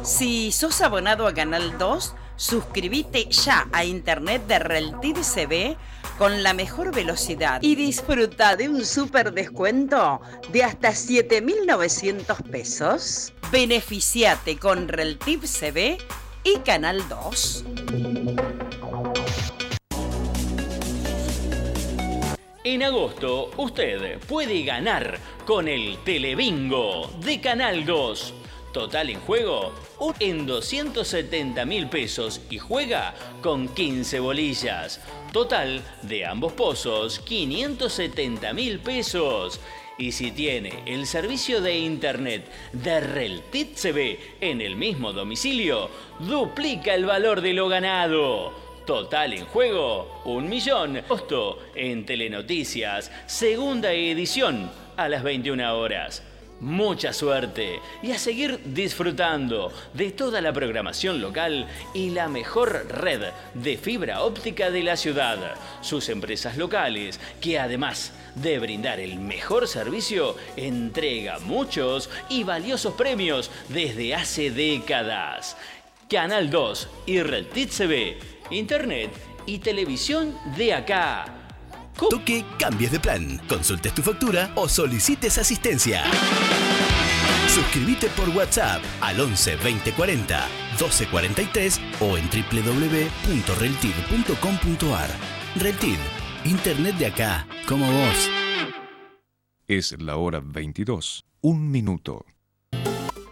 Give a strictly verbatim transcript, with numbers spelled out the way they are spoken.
Si sos abonado a Canal dos, suscríbete ya a internet de Reltid C V con la mejor velocidad y disfruta de un súper descuento de hasta siete mil novecientos pesos. Beneficiate con Reltid C V y Canal dos. En agosto, usted puede ganar con el Telebingo de Canal dos. Total en juego en doscientos setenta mil pesos y juega con quince bolillas. Total de ambos pozos, quinientos setenta mil pesos. Y si tiene el servicio de internet de Reltid C V en el mismo domicilio, duplica el valor de lo ganado. Total en juego, un millón. Costo en Telenoticias, segunda edición, a las veintiuna horas. Mucha suerte y a seguir disfrutando de toda la programación local y la mejor red de fibra óptica de la ciudad. Sus empresas locales, que además de brindar el mejor servicio, entrega muchos y valiosos premios desde hace décadas. Canal dos y Reltid C V, internet y televisión de acá. Toque cambies de plan, consultes tu factura o solicites asistencia. Suscríbete por WhatsApp al once veinte cuarenta doce cuarenta y tres o en doble u doble u doble u punto reltid punto com punto ar. Reltid, internet de acá, como vos. Es la hora veintidós, un minuto.